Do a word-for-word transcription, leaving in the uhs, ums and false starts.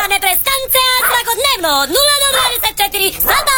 Telefone pre stancija svakodnevno nula do dvadeset četiri, sada